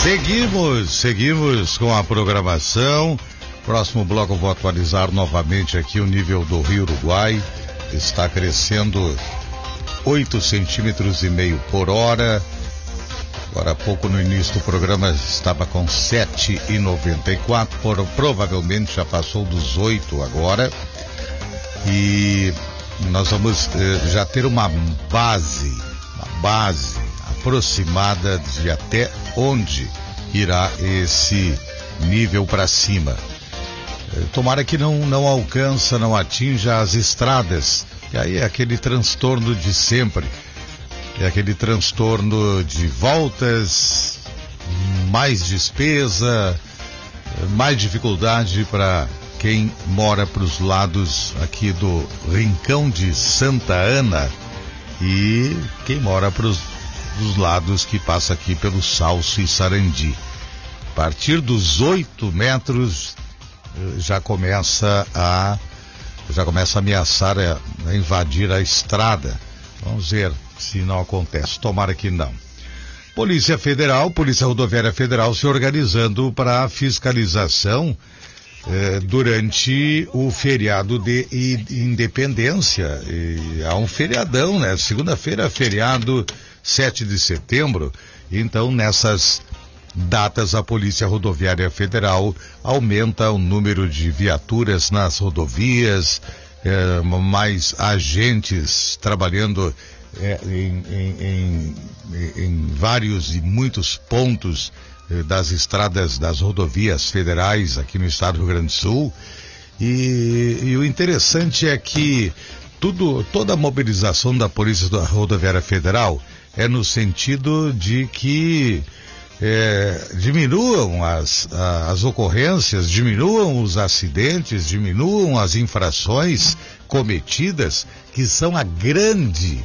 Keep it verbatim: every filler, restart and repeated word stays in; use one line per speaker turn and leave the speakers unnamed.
Seguimos, seguimos com a programação. Próximo bloco eu vou atualizar novamente aqui o nível do Rio Uruguai. Está crescendo oito centímetros e meio por hora. Agora há pouco no início do programa estava com sete e noventa e quatro, por, provavelmente já passou dos oito agora. E nós vamos eh, já ter uma base, uma base aproximada de até onde irá esse nível para cima. Tomara que não, não alcança, não atinja as estradas. E aí é aquele transtorno de sempre. É aquele transtorno de voltas, mais despesa, mais dificuldade para quem mora para os lados aqui do Rincão de Santa Ana e quem mora para os dos lados que passa aqui pelo Salso e Sarandi. A partir dos oito metros já começa a já começa a ameaçar a, a invadir a estrada. Vamos ver se não acontece. Tomara que não. Polícia Federal, Polícia Rodoviária Federal se organizando para a fiscalização eh, durante o feriado de Independência. E há um feriadão, né? Segunda-feira, feriado sete de setembro, então nessas datas a Polícia Rodoviária Federal aumenta o número de viaturas nas rodovias, eh, mais agentes trabalhando eh, em, em, em, em vários e muitos pontos eh, das estradas das rodovias federais aqui no estado do Rio Grande do Sul. E, e o interessante é que tudo, toda a mobilização da Polícia Rodoviária Federal é no sentido de que é, diminuam as, as ocorrências, diminuam os acidentes, diminuam as infrações cometidas, que são a grande,